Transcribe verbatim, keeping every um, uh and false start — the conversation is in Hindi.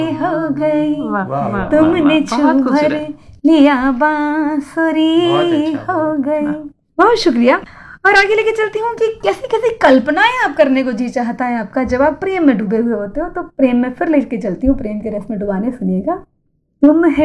हो गई, वाह, वाह, वाह, तुमने वाह, बहुत छू भर खूबसूरत। लिया बांसुरी बहुत अच्छा, हो बहुत गई। बहुत शुक्रिया। और आगे लेके चलती हूँ कि कैसी कैसी कल्पनाएं आप करने को जी चाहता है आपका जब आप प्रेम में डूबे हुए होते हो। तो प्रेम में फिर लेके चलती हूँ, प्रेम के रस में डुबाने, सुनिएगा। तुम है